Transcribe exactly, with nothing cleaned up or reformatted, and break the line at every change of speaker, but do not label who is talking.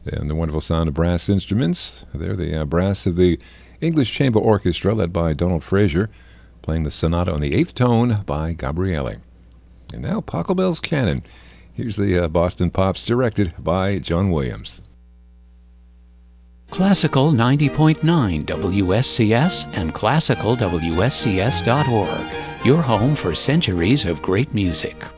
And the wonderful sound of brass instruments. They're the uh, brass of the English Chamber Orchestra, led by Donald Frazier, playing the Sonata on the Eighth Tone by Gabriele. And now, Pachelbel's Canon. Here's the uh, Boston Pops, directed by John Williams.
Classical ninety point nine W S C S and classical W S C S dot org, your home for centuries of great music.